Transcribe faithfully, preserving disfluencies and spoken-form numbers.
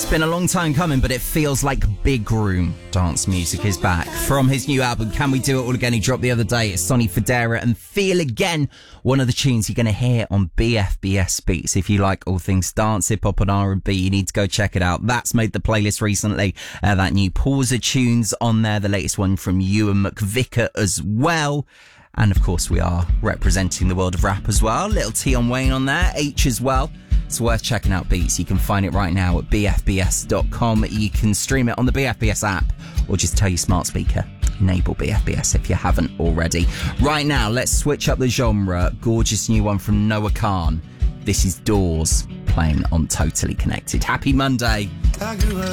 It's been a long time coming, but it feels like big room dance music is back. From his new album, Can We Do It All Again, he dropped the other day. It's Sonny Fodera and Feel Again, one of the tunes you're going to hear on B F B S Beats. If you like all things dance, hip-hop and R and B, you need to go check it out. That's made the playlist recently. Uh, that new Pauser tunes on there, the latest one from Ewan McVicker as well. And of course, we are representing the world of rap as well. Little T on Wayne on there, H as well. It's worth checking out Beats. You can find it right now at b f b s dot com. You can stream it on the B F B S app or just tell your smart speaker, enable B F B S if you haven't already. Right now, let's switch up the genre. Gorgeous new one from Noah Khan. This is Doors playing on Totally Connected. Happy Monday. I grew up